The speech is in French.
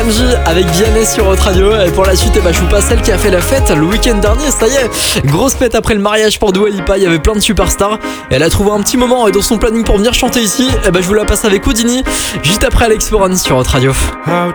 Ramji avec Vianney sur Hot Radio. Et pour la suite, je vous passe celle qui a fait la fête le week-end dernier. Ça y est, grosse fête après le mariage pour Dua Lipa. Il y avait plein de superstars. Elle a trouvé un petit moment dans son planning pour venir chanter ici. Je vous la passe avec Houdini juste après Alex Foran sur Hot Radio. How